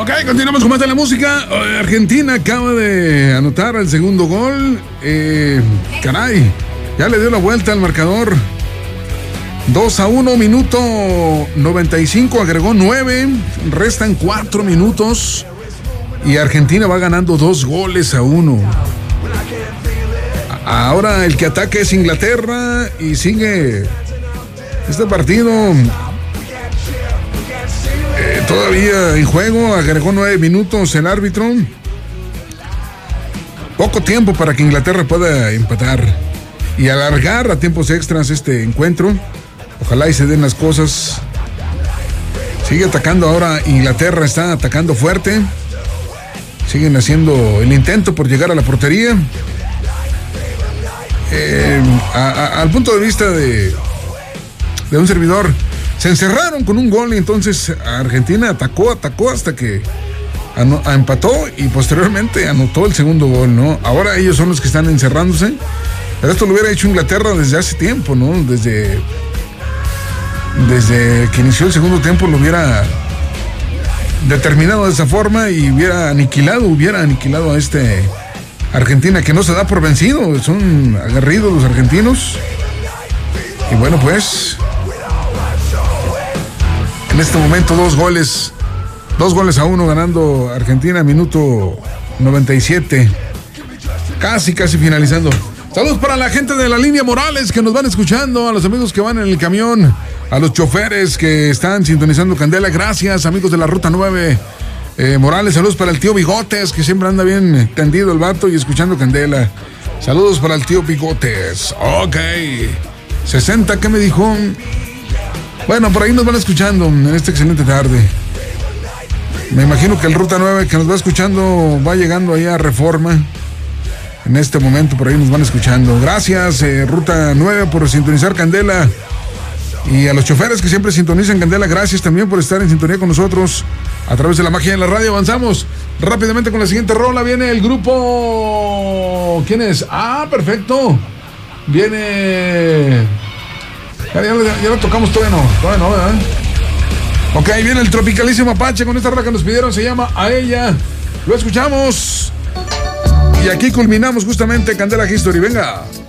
Ok, continuamos con más de la música. Argentina acaba de anotar el segundo gol. Caray, ya le dio la vuelta al marcador. 2-1, minuto 95, agregó 9. Restan 4 minutos. Y Argentina va ganando 2-1. Ahora el que ataca es Inglaterra y sigue este partido todavía en juego. Agregó 9 minutos el árbitro. Poco tiempo para que Inglaterra pueda empatar y alargar a tiempos extras este encuentro. Ojalá y se den las cosas. Sigue atacando ahora Inglaterra, está atacando fuerte. Siguen haciendo el intento por llegar a la portería. Al punto de vista de un servidor, se encerraron con un gol y entonces Argentina atacó hasta que empató y posteriormente anotó el segundo gol, ¿no? Ahora ellos son los que están encerrándose, pero esto lo hubiera hecho Inglaterra desde hace tiempo, ¿no? Desde que inició el segundo tiempo lo hubiera determinado de esa forma y hubiera aniquilado a Argentina, que no se da por vencido. Son aguerridos los argentinos. Y bueno, pues en este momento 2-1 ganando Argentina, minuto 97. Casi finalizando. Saludos para la gente de la línea Morales que nos van escuchando, a los amigos que van en el camión, a los choferes que están sintonizando Candela. Gracias, amigos de la Ruta 9. Morales, saludos para el tío Bigotes, que siempre anda bien tendido el vato y escuchando Candela. Saludos para el tío Bigotes. Ok. 60, ¿qué me dijo? Bueno, por ahí nos van escuchando en esta excelente tarde. Me imagino que el Ruta 9 que nos va escuchando va llegando ahí a Reforma. En este momento por ahí nos van escuchando. Gracias, Ruta 9, por sintonizar Candela. Y a los choferes que siempre sintonizan Candela, gracias también por estar en sintonía con nosotros a través de la magia de la radio. Avanzamos rápidamente con la siguiente rola. Viene el grupo... ¿Quién es? Ah, perfecto. Viene... Ya lo tocamos, todavía no, ¿verdad? Ok, viene el Tropicalísimo Apache con esta rola que nos pidieron. Se llama A Ella. Lo escuchamos. Y aquí culminamos justamente Candela History. Venga.